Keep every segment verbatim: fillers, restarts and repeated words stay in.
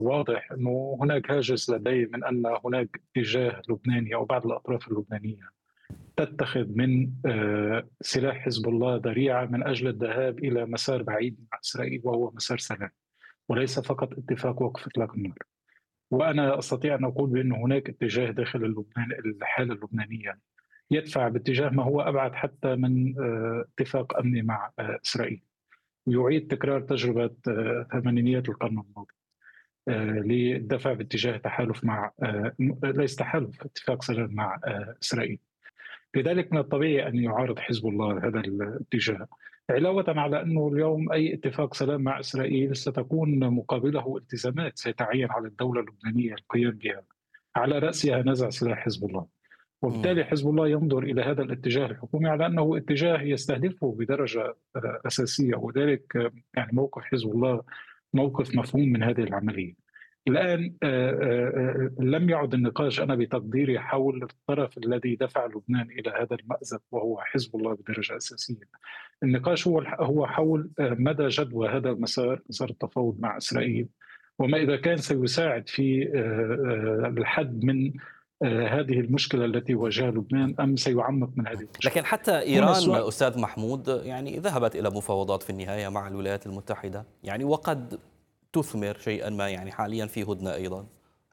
واضح أنه هناك هاجس لدي من أن هناك اتجاه لبناني أو بعض الأطراف اللبنانية تتخذ من آه، سلاح حزب الله ذريعة من أجل الذهاب إلى مسار بعيد مع إسرائيل، وهو مسار سلام وليس فقط اتفاق وقف إطلاق النار. وأنا أستطيع أن أقول بأن هناك اتجاه داخل اللبنان الحالة اللبنانية يدفع باتجاه ما هو أبعد حتى من آه، اتفاق أمني مع آه، إسرائيل، يعيد تكرار تجربة آه، ثمانينيات القرن الماضي آه، للدفع باتجاه تحالف مع آه، ليس تحالف، اتفاق سلام مع آه، إسرائيل. لذلك من الطبيعي أن يعارض حزب الله هذا الاتجاه، علاوة على أنه اليوم أي اتفاق سلام مع إسرائيل ستكون مقابله التزامات سيتعين على الدولة اللبنانية القيام بها، على رأسها نزع سلاح حزب الله. إمم. وبالتالي حزب الله ينظر إلى هذا الاتجاه الحكومي على أنه اتجاه يستهدفه بدرجة آه، أساسية، وذلك آه، يعني موقف حزب الله موقف مفهوم من هذه العملية. الآن آه، آه، آه، لم يعد النقاش أنا بتقديري حول الطرف الذي دفع لبنان إلى هذا المأزق وهو حزب الله بدرجة أساسية. النقاش هو هو حول آه، مدى جدوى هذا المسار، مسار التفاوض مع إسرائيل، وما إذا كان سيساعد في آه، آه، الحد من آه، هذه المشكلة التي يواجهها لبنان أم سيعمق من هذه لكن المشكلة. حتى هنا إيران السؤال. أستاذ محمود يعني ذهبت إلى مفاوضات في النهاية مع الولايات المتحدة، يعني وقد تثمر شيئًا ما، يعني حاليًا في هدنة أيضًا.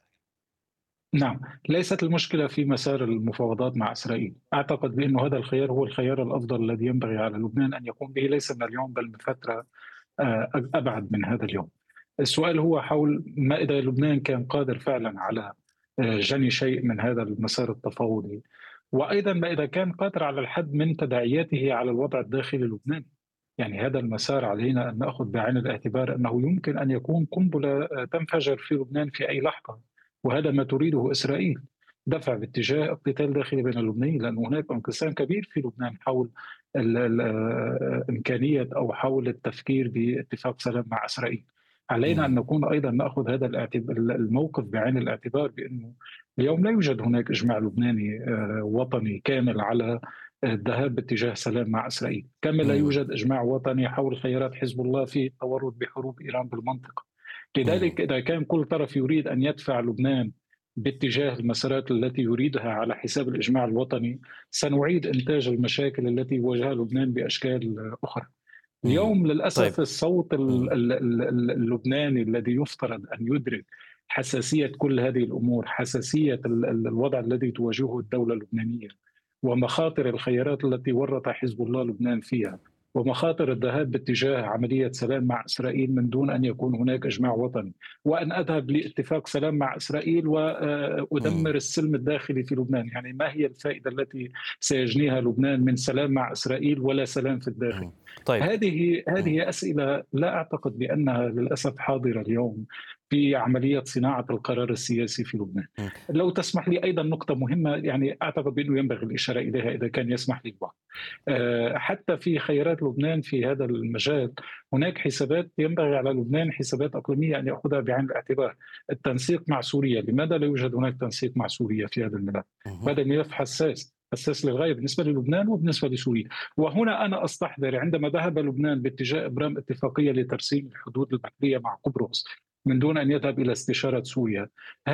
نعم، ليست المشكلة في مسار المفاوضات مع إسرائيل. أعتقد بأن هذا الخيار هو الخيار الأفضل الذي ينبغي على لبنان أن يقوم به، ليس من اليوم بل من فترة آه، أبعد من هذا اليوم. السؤال هو حول ما إذا لبنان كان قادر فعلا على آه، جني شيء من هذا المسار التفاوضي، وأيضا ما إذا كان قادر على الحد من تداعياته على الوضع الداخلي اللبناني. يعني هذا المسار علينا أن نأخذ بعين الاعتبار أنه يمكن أن يكون قنبلة آه، تنفجر في لبنان في أي لحظة، وهذا ما تريده إسرائيل، دفع باتجاه القتال داخلي بين اللبنانيين، لأن هناك انقسام كبير في لبنان حول ال- ال- آه، إمكانية أو حول التفكير باتفاق سلام مع إسرائيل. علينا إمم. أن نكون أيضا نأخذ هذا الاعتب- الموقف بعين الاعتبار، بأنه اليوم لا يوجد هناك إجماع لبناني آه، وطني كامل على الذهاب باتجاه سلام مع إسرائيل، كما لا إمم. يوجد إجماع وطني حول خيارات حزب الله في التورط بحروب إيران بالمنطقة. إمم. لذلك إذا كان كل طرف يريد أن يدفع لبنان باتجاه المسارات التي يريدها على حساب الإجماع الوطني، سنعيد إنتاج المشاكل التي يواجهها لبنان بأشكال أخرى. إمم. اليوم طيب. للأسف الصوت ال- إمم. ال- ال- اللبناني الذي يفترض أن يدرك حساسية كل هذه الأمور، حساسية ال- ال- الوضع الذي تواجهه الدولة اللبنانية، ومخاطر الخيارات التي ورط حزب الله لبنان فيها، ومخاطر الذهاب باتجاه عملية سلام مع إسرائيل من دون أن يكون هناك إجماع وطني، وأن أذهب لاتفاق سلام مع إسرائيل إمم. وأدمر السلم الداخلي في لبنان. يعني ما هي الفائدة التي سيجنيها لبنان من سلام مع إسرائيل ولا سلام في الداخل؟ إمم. طيب. هذه إمم. هذه أسئلة لا أعتقد بأنها للأسف حاضرة اليوم في عملية صناعة القرار السياسي في لبنان. إمم. لو تسمح لي أيضا نقطة مهمة، يعني أعتقد بأنه ينبغي الإشارة إليها إذا كان يسمح لي الوقت. آه، حتى في خيارات لبنان في هذا المجال هناك حسابات ينبغي على لبنان، حسابات إقليمية أن يأخذها بعين الاعتبار. التنسيق مع سوريا، لماذا لا يوجد هناك تنسيق مع سوريا في هذا الملف؟ اهم. هذا الملف حساس، حساس للغاية بالنسبة للبنان وبالنسبة لسوريا. وهنا أنا أستحضر عندما ذهب لبنان باتجاه إبرام اتفاقية لترسيم الحدود البحرية مع قبرص من دون أن يذهب إلى استشارة سوريا،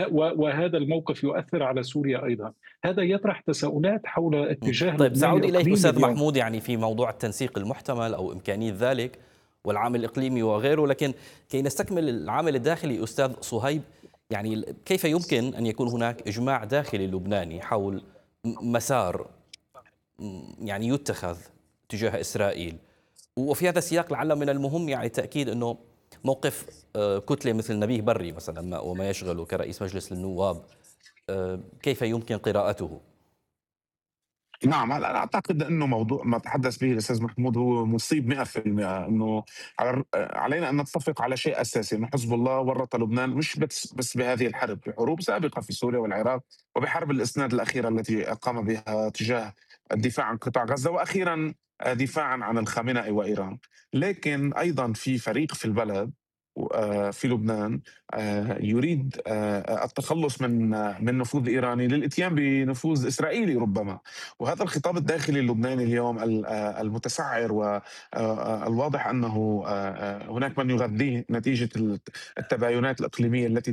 وهذا الموقف يؤثر على سوريا أيضا. هذا يطرح تساؤلات حول إمم. اتجاه طيب لبناني سأعود إليك إقليمي أستاذ اليوم. محمود، يعني في موضوع التنسيق المحتمل أو إمكانية ذلك والعامل الإقليمي وغيره، لكن كي نستكمل العامل الداخلي أستاذ صهيب، يعني ال كيف يمكن أن يكون هناك إجماع داخلي لبناني حول م مسار م يعني يُتَّخذ تجاه إسرائيل؟ وفي هذا السياق لعل من المهم يعني تأكيد أنه موقف آآ كتلة مثل نبيه بري مثلًا ما وما يشغله كرئيس مجلس النواب، آآ كيف يمكن قراءته؟ نعم، هلأ أنا أعتقد إنه موضوع ما تحدث به الأستاذ محمود هو مصيب مئة بالمئة. إنه على الر علينا أن نتفق على شيء أساسي، إنه حزب الله ورّط لبنان مش بس بس بهذه الحرب، بحروب سابقة في سوريا والعراق، وبحرب الإسناد الأخيرة التي قام بها تجاه الدفاع عن قطاع غزة، وأخيرًا آآ دفاعًا عن الخامنئي وإيران. لكن أيضًا في فريق في البلد آه، في لبنان آه، يريد آه، التخلص من آه، من نفوذ إيراني للإتيان بنفوذ إسرائيلي ربما. وهذا الخطاب الداخلي اللبناني اليوم ال- آه، المتسعر، والواضح أنه آه، آه، هناك من يغذيه نتيجة التباينات الإقليمية التي